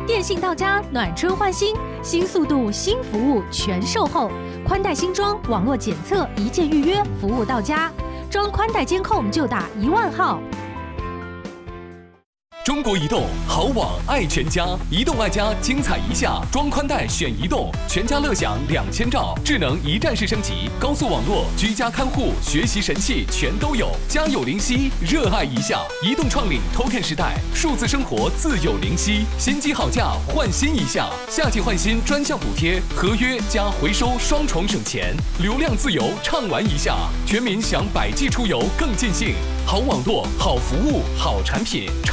电信到家，暖春换新，新速度、新服务全售后，宽带新装，网络检测，一键预约，服务到家。装宽带监控就打10000号。 中国移动好网爱全家，移动爱家精彩一下，装宽带选移动，全家乐享2000兆，智能一站式升级，高速网络，居家看护，学习神器全都有，家有灵犀，热爱一下。移动创领 Token 时代，数字生活自有灵犀，新机好价换新一下，夏季换新专项补贴，合约加回收双重省钱，流量自由畅玩一下，全民享100G出游更尽兴，好网络，好服务，好产品。